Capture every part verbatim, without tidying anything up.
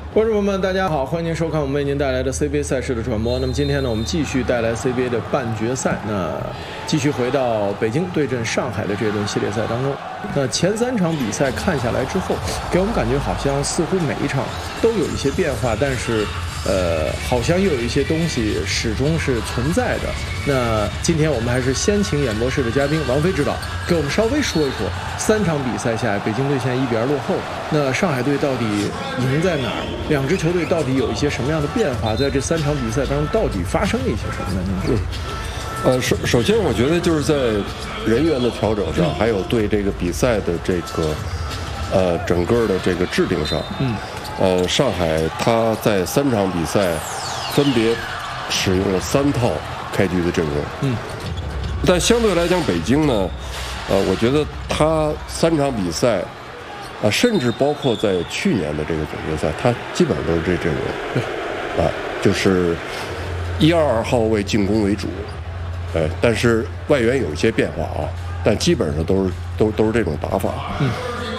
观众朋友们，大家好，欢迎您收看我们为您带来的 C B A 赛事的转播。那么今天呢，我们继续带来 C B A 的半决赛，那继续回到北京对阵上海的这轮系列赛当中。那前三场比赛看下来之后，给我们感觉好像似乎每一场都有一些变化，但是呃，好像又有一些东西始终是存在的。那今天我们还是先请演播室的嘉宾王菲指导给我们稍微说一说三场比赛下来，北京队现在一比二落后，那上海队到底赢在哪儿？两支球队到底有一些什么样的变化？在这三场比赛当中，到底发生了一些什么呢？您说？ 呃，首首先，我觉得就是在人员的调整上，嗯、还有对这个比赛的这个呃整个的这个制定上，嗯，呃，上海他在三场比赛分别使用了三套开局的阵容，嗯，但相对来讲，北京呢，呃，我觉得他三场比赛。啊，甚至包括在去年的这个总决赛，他基本上都是这阵容，对，啊，就是一二二号位进攻为主，呃，但是外援有一些变化啊，但基本上都是都都是这种打法。嗯，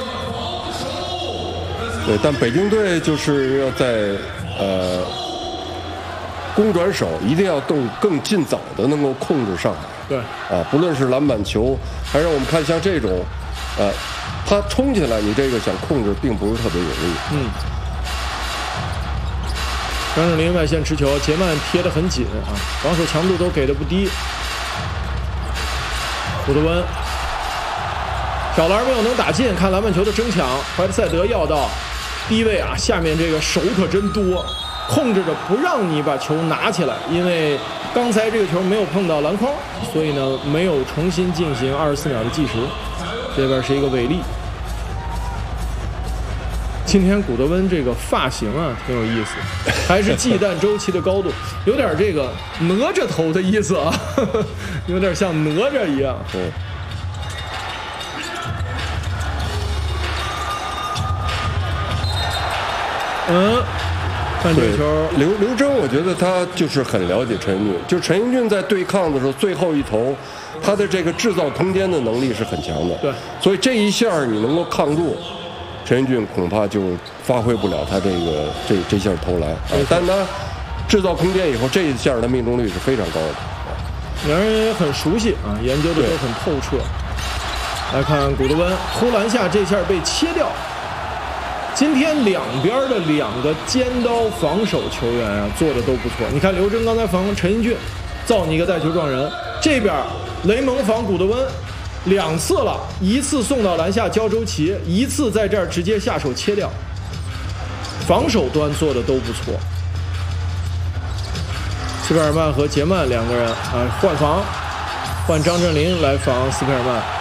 对，但北京队就是要在呃攻转守，一定要更更尽早的能够控制上海。 对， 啊，不论是篮板球，还是我们看像这种，呃。他冲起来，你这个想控制并不是特别容易。嗯。 张镇麟外线持球，杰曼贴得很紧啊，防守强度都给的不低。古德温，小篮没有能打进，看篮板球的争抢，怀特塞德要到低位啊，下面这个手可真多，控制着不让你把球拿起来，因为刚才这个球没有碰到篮筐，所以呢没有重新进行二十四秒的计时。这边是一个韦利。今天古德温这个发型啊挺有意思，还是忌惮周琦的高度，有点这个哪吒头的意思啊，呵呵，有点像哪吒一样。对。嗯，看这球， 刘刘铮，我觉得他就是很了解陈英俊，就陈英俊在对抗的时候，最后一投。他的这个制造空间的能力是很强的， 对， 所以这一下你能够抗住，陈英俊恐怕就发挥不了他这个这这下投篮啊。但他制造空间以后，这一下的命中率是非常高的。 两人也很熟悉啊，研究的都很透彻。来看古德温突篮下这下被切掉。今天两边的两个尖刀防守球员啊，做的都不错。你看刘铮刚才防陈英俊，造你一个带球撞人。这边雷蒙防古德温两次了，一次送到篮下交周琦，一次在这儿直接下手切掉。防守端做的都不错。斯佩尔曼和杰曼两个人啊换防，换张镇麟来防斯佩尔曼。